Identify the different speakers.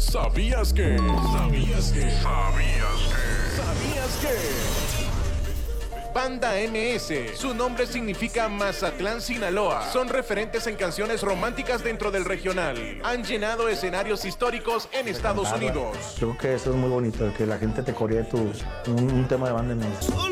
Speaker 1: ¿Sabías que? ¿Sabías que? ¿Sabías que? Banda MS, su nombre significa Mazatlán, Sinaloa. Son referentes en canciones románticas dentro del regional. Han llenado escenarios históricos en Estados Unidos.
Speaker 2: Creo que eso es muy bonito, que la gente te coree un tema de Banda MS.